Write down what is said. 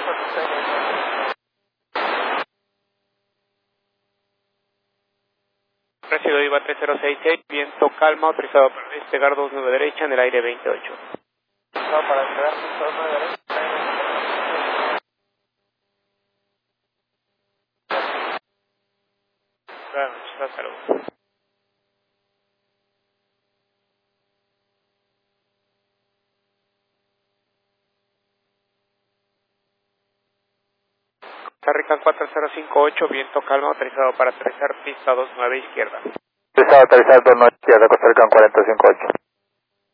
Recibido IVA 3066, viento calma, autorizado para despegar 29 derecha en el aire 28. No, para despegar 29 derecha. Buenas noches, hasta luego. Costa Rica 4058, viento calma, autorizado para aterrizar pista 29 izquierda. Autorizado aterrizar 29 izquierda, Costa Rica 4058.